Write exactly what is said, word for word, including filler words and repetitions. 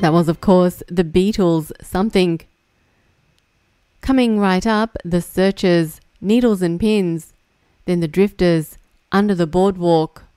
That was, of course, the Beatles' Something. Coming right up, the Searchers' Needles and Pins, then the Drifters' Under the Boardwalk,